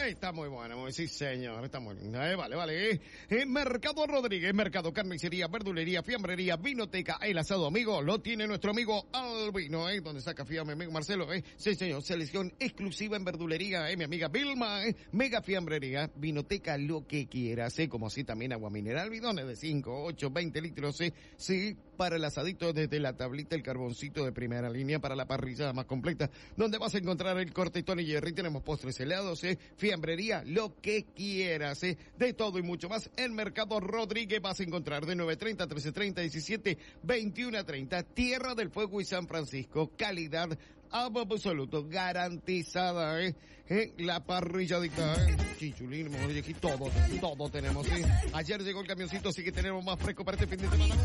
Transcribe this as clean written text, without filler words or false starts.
Está muy buena, sí señor, está muy linda, vale. Mercado Rodríguez, mercado, carnicería, verdulería, fiambrería, vinoteca, el asado amigo, lo tiene nuestro amigo Albino, donde saca fiambre, amigo Marcelo, sí señor, selección exclusiva en verdulería, mi amiga Vilma, mega fiambrería, vinoteca, lo que quieras, como así también agua mineral, bidones de 5, 8, 20 litros, sí, para el asadito desde la tablita, el carboncito de primera línea, para la parrilla más completa, donde vas a encontrar el corte Tony Jerry, tenemos postres helados, fiambrería, lo que quieras, de todo y mucho más. En Mercado Rodríguez vas a encontrar de 9:30 a 13:30, 17, 21 a 30, Tierra del Fuego y San Francisco, calidad absoluto, garantizada, la parrilladita, chichulín, aquí todo tenemos, Ayer llegó el camioncito, así que tenemos más fresco para este fin de semana.